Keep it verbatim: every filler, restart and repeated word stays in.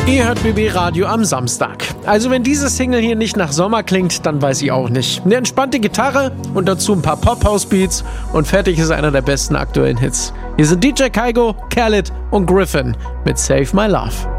Ihr hört B B Radio am Samstag. Also wenn diese Single hier nicht nach Sommer klingt, dann weiß ich auch nicht. Eine entspannte Gitarre und dazu ein paar Pop-House-Beats und fertig ist einer der besten aktuellen Hits. Hier sind D J Kaigo, Khaled und Griffin mit Save My Love.